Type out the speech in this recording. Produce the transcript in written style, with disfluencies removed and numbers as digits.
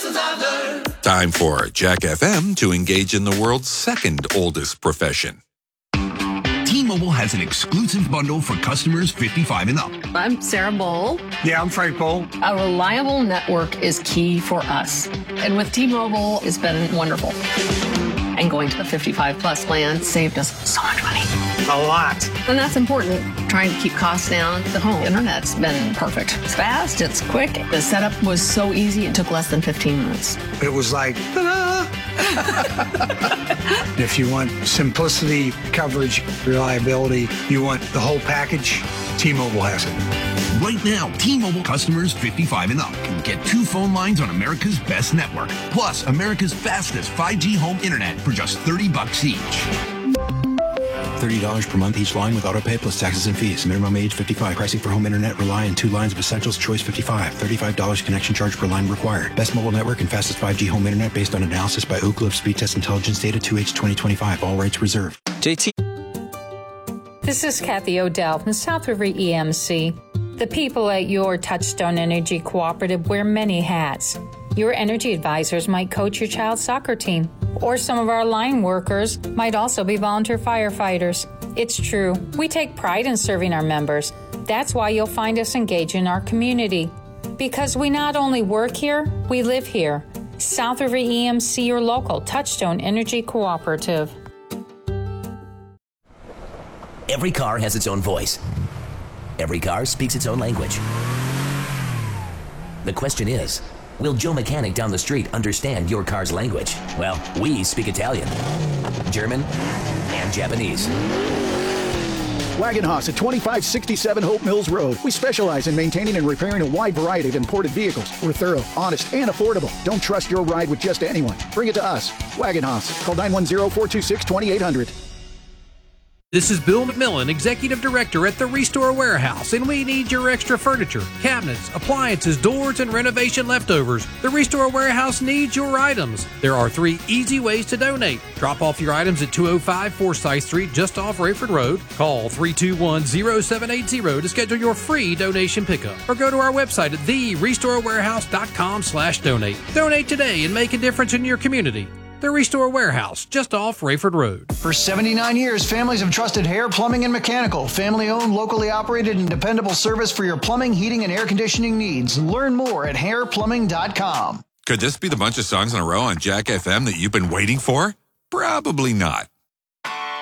lessons I've learned. Time for Jack FM to engage in the world's second oldest profession. T-Mobile has an exclusive bundle for customers 55 and up. I'm Sarah Bowl. Yeah, I'm Frank Bowl. A reliable network is key for us. And with T-Mobile, it's been wonderful. And going to the 55-plus plan saved us so much money. A lot. And that's important. Trying to keep costs down. The home internet's been perfect. It's fast, it's quick. The setup was so easy, it took less than 15 minutes. It was like, ta-da! If you want simplicity, coverage, reliability, you want the whole package, T-Mobile has it. Right now, T-Mobile customers 55 and up can get 2 phone lines on America's best network, plus America's fastest 5G home internet for just $30 each. $30 per month each line with autopay plus taxes and fees. Minimum age 55. Pricing for home internet rely on 2 lines of Essentials Choice 55. $35 connection charge per line required. Best mobile network and fastest 5G home internet based on analysis by Oak Cliff Speed Test Intelligence Data 2H 2025. All rights reserved. JT. This is Kathy O'Dell from South River EMC. The people at your Touchstone Energy Cooperative wear many hats. Your energy advisors might coach your child's soccer team, or some of our line workers might also be volunteer firefighters. It's true. We take pride in serving our members. That's why you'll find us engaged in our community. Because we not only work here, we live here. South River EMC, your local Touchstone Energy Cooperative. Every car has its own voice. Every car speaks its own language. The question is, will Joe Mechanic down the street understand your car's language? Well, we speak Italian, German, and Japanese. Wagenhaus at 2567 Hope Mills Road. We specialize in maintaining and repairing a wide variety of imported vehicles. We're thorough, honest, and affordable. Don't trust your ride with just anyone. Bring it to us. Wagenhaus. Call 910-426-2800. This is Bill McMillan, Executive Director at the Restore Warehouse, and we need your extra furniture, cabinets, appliances, doors, and renovation leftovers. The Restore Warehouse needs your items. There are 3 easy ways to donate. Drop off your items at 205 Forsyth Street, just off Rayford Road. Call 321-0780 to schedule your free donation pickup, or go to our website at therestorewarehouse.com/donate. Donate today and make a difference in your community. The Restore Warehouse, just off Rayford Road. For 79 years, families have trusted Hair Plumbing and Mechanical. Family-owned, locally operated, and dependable service for your plumbing, heating, and air conditioning needs. Learn more at hairplumbing.com. Could this be the bunch of songs in a row on Jack FM that you've been waiting for? Probably not.